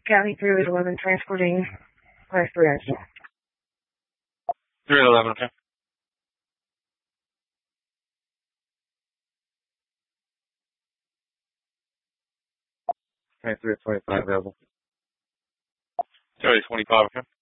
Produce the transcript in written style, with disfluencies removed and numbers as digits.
County 3 at 11, transporting class 3 accident. 3 at 11, okay. Okay, 3 at 25 available. 3 at 25, okay.